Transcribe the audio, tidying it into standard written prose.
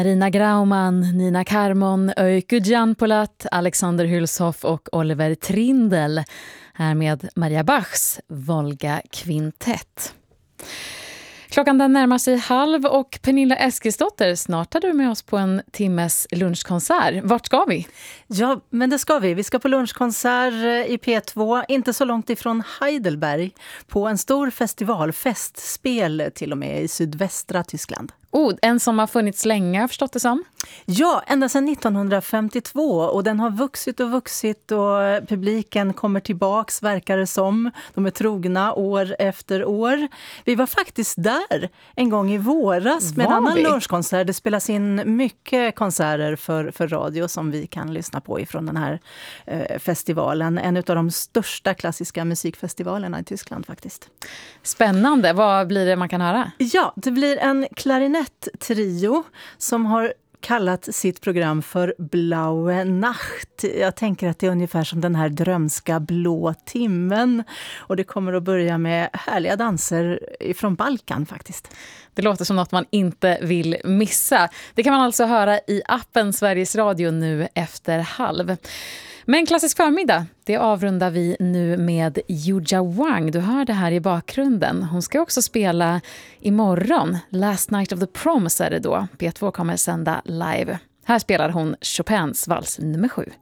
Rina Grauman, Nina Karmon, Öykü Canpolat, Alexander Hülshoff och Oliver Trindel här med Maria Bachs Volga kvintett. Klockan den närmar sig 12 och Pernilla Eskilsdotter, snart är du med oss på en timmes lunchkonsert. Vart ska vi? Ja, men det ska vi. Vi ska på lunchkonsert i P2, inte så långt ifrån Heidelberg, på en stor festival, festspel till och med i sydvästra Tyskland. En som har funnits länge, har jag förstått det som. Ja, ända sedan 1952 och den har vuxit och publiken kommer tillbaks, verkar det som. De är trogna år efter år. Vi var faktiskt där en gång i våras med en annan lunchkonsert. Det spelas in mycket konserter för radio som vi kan lyssna på ifrån den här festivalen. En av de största klassiska musikfestivalerna i Tyskland faktiskt. Spännande. Vad blir det man kan höra? Ja, det blir en klarinett-trio som har kallat sitt program för Blaue Nacht. Jag tänker att det är ungefär som den här drömska blå timmen. Och det kommer att börja med härliga danser från Balkan faktiskt. Det låter som något man inte vill missa. Det kan man alltså höra i appen Sveriges Radio nu efter 12. Men klassisk förmiddag, det avrundar vi nu med Yuja Wang. Du hör det här i bakgrunden. Hon ska också spela imorgon. Last Night of the Proms är det då. P2 kommer sända live. Här spelar hon Chopins vals nummer 7.